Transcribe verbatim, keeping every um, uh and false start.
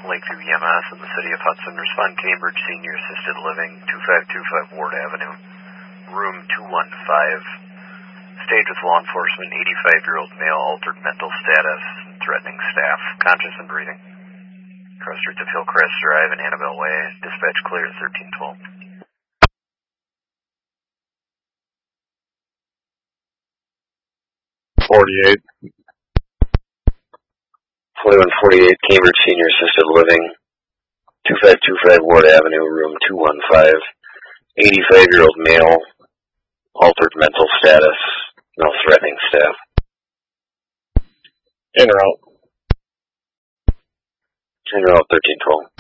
Lakeview E M S in the city of Hudson. Respond Cambridge Senior Assisted Living, two five two five Ward Avenue, room two one five. Stage with law enforcement, eighty-five-year-old male, altered mental status, threatening staff, conscious and breathing. Cross streets of Hillcrest Drive and Annabelle Way. Dispatch clear at thirteen twelve. forty-eight. forty-one forty-eight Cambridge Senior Assisted Living, two five two five Ward Avenue, room two one five. eighty-five-year-old male, altered mental status, no threatening staff. En route. En route thirteen twelve.